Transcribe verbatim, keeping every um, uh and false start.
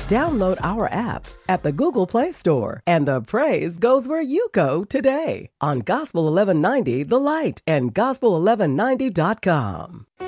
Download our app at the Google Play Store, and the praise goes where you go today on Gospel eleven ninety The Light and gospel eleven ninety dot com.